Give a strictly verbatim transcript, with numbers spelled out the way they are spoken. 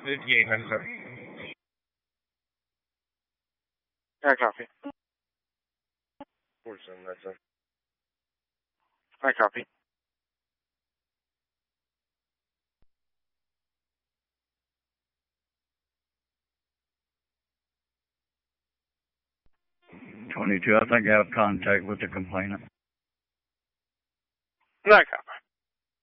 fifty-eight hundred. I copy. forty-seven, that's it. I copy. twenty-two, I think I have contact with the complainant. I copy.